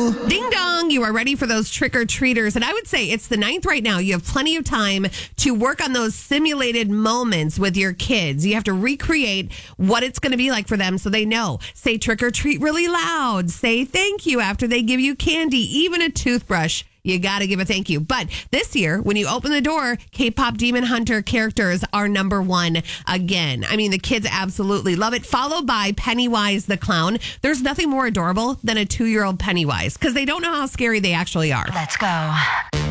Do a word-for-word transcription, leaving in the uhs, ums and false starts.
Hello. Ding dong, you are ready for those trick-or-treaters. And I would say it's the ninth right now. You have plenty of time to work on those simulated moments with your kids. You have to recreate what it's going to be like for them so they know. Say trick-or-treat really loud. Say thank you after they give you candy, even a toothbrush. You got to give a thank you. But this year, when you open the door, K-pop Demon Hunter characters are number one again. I mean, the kids absolutely love it. Followed by Pennywise the Clown. There's nothing more adorable than a two-year-old Pennywise because they don't know how scary they actually are. Let's go.